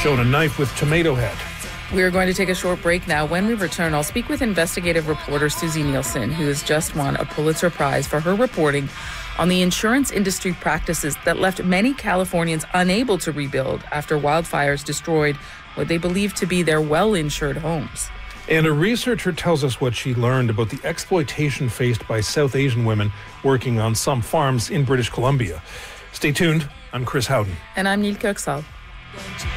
shown a knife with tomato head. We're going to take a short break now. When we return, I'll speak with investigative reporter Susie Nielsen, who has just won a Pulitzer Prize for her reporting on the insurance industry practices that left many Californians unable to rebuild after wildfires destroyed what they believe to be their well-insured homes. And a researcher tells us what she learned about the exploitation faced by South Asian women working on some farms in British Columbia. Stay tuned. I'm Chris Howden. And I'm Neil Kirksall.